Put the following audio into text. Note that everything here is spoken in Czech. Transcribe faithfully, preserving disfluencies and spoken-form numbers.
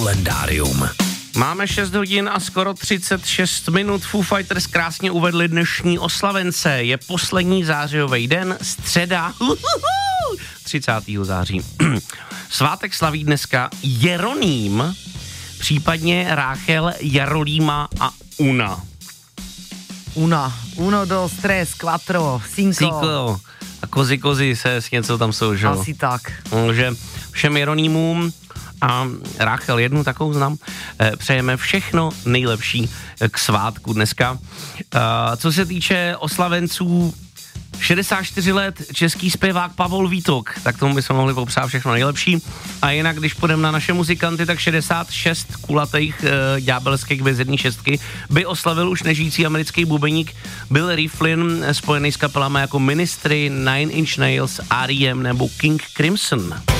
kalendárium. Máme šest hodin a skoro třicet šest minut. Foo Fighters krásně uvedli dnešní oslavence. Je poslední zářijový den, středa, třicátého září. Svátek slaví dneska Jeroným, případně Ráchel, Jarolíma a Una. Una, uno, dos, tres, quattro, cinco. Cinco. A kozy, kozy, se něco tam jsou, že jo? Asi tak. Takže všem Jeronýmům a Ráchel, jednu takovou znám, přejeme všechno nejlepší k svátku dneska. Co se týče oslavenců, šedesát čtyři let český zpěvák Pavol Vítok, tak tomu bychom mohli popřát všechno nejlepší. A jinak, když půjdeme na naše muzikanty, tak šedesát šest kulatých e, ďábelských bez jedné šestky by oslavil už nežijící americký bubeník Bill Rieflin, spojený s kapelami jako Ministry, Nine Inch Nails, R E M nebo King Crimson.